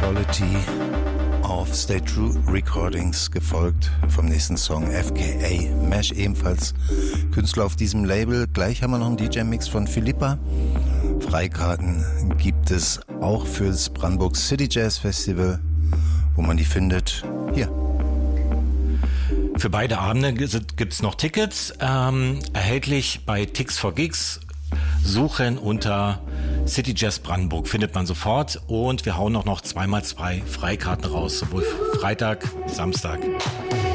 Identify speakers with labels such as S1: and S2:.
S1: Quality auf Stay True Recordings, gefolgt vom nächsten Song FKA Mesh, ebenfalls Künstler auf diesem Label. Gleich haben wir noch einen DJ-Mix von Philippa. Freikarten gibt es auch für das Brandenburg City Jazz Festival, wo man die findet. Hier.
S2: Für beide Abende gibt es noch Tickets, erhältlich bei Tix for Gigs. Suchen unter City Jazz Brandenburg, findet man sofort. Und wir hauen noch 2x2 Freikarten raus, sowohl Freitag, Samstag.